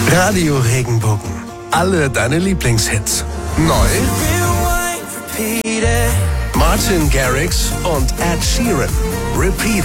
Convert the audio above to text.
Radio Regenbogen. Alle deine Lieblingshits. Neu Martin Garrix und Ed Sheeran. Repeat